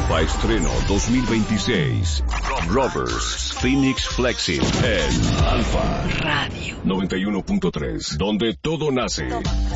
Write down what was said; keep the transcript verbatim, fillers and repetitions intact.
Alfa Estreno dos mil veintiséis. Rovers Phoenix Flexing en Alfa Radio noventa y uno punto tres, donde todo nace.